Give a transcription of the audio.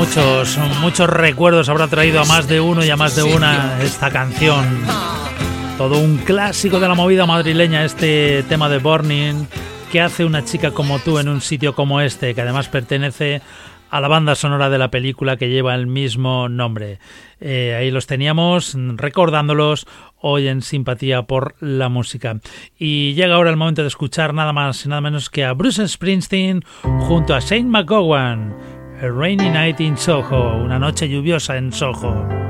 Muchos recuerdos habrá traído a más de uno y a más de una esta canción. Todo un clásico de la movida madrileña, este tema de Burning. ¿Qué hace una chica como tú en un sitio como este, que además pertenece a la banda sonora de la película que lleva el mismo nombre? Ahí los teníamos, recordándolos hoy en Simpatía por la Música. Y llega ahora el momento de escuchar nada más y nada menos que a Bruce Springsteen junto a Shane McGowan. A Rainy Night in Soho, una noche lluviosa en Soho.